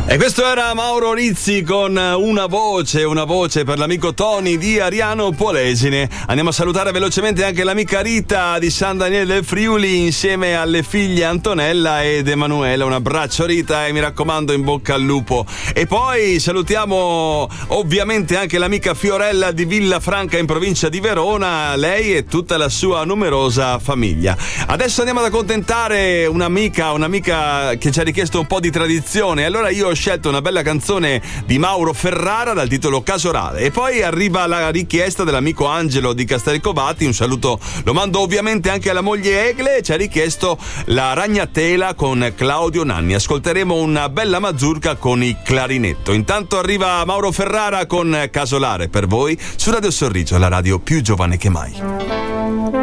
E questo era Mauro Rizzi con una voce per l'amico Tony di Ariano Polesine. Andiamo a salutare velocemente anche l'amica Rita di San Daniele del Friuli insieme alle figlie Antonella ed Emanuela. Un abbraccio Rita e mi raccomando in bocca al lupo. E poi salutiamo ovviamente anche l'amica Fiorella di Villafranca in provincia di Verona, lei e tutta la sua numerosa famiglia. Adesso andiamo ad accontentare un'amica che ci ha richiesto un po' di tradizione. Allora io ho scelto una bella canzone di Mauro Ferrara dal titolo Casorale e poi arriva la richiesta dell'amico Angelo di Castelcovati. Un saluto lo mando ovviamente anche alla moglie Egle, ci ha richiesto la Ragnatela con Claudio Nanni. Ascolteremo una bella mazurka con il clarinetto. Intanto arriva Mauro Ferrara con Casolare per voi su Radio Sorriso, la radio più giovane che mai.